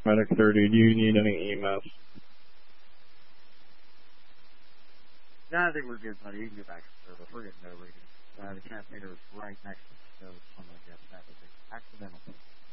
Medic 30, do you need any EMS? No, I think we're good, buddy. You can go back to service. We're getting over it. The transmitter is right next to the stove. Something like that. That was accidental.